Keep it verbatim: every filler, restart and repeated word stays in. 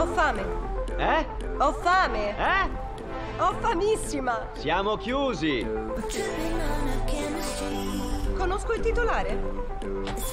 fame. Eh? Ho fame. Eh? Ho famissima. Siamo chiusi. Conosco il titolare?